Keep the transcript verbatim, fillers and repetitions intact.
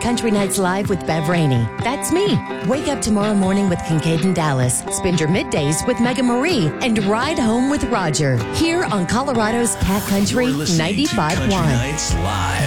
Country Nights Live with Bev Rainey. That's me. Wake up tomorrow morning with Kincaid and Dallas. Spend your middays with Mega Marie and ride home with Roger. Here on Colorado's Cat Country You're listening to ninety-five point one. Country Nights Live.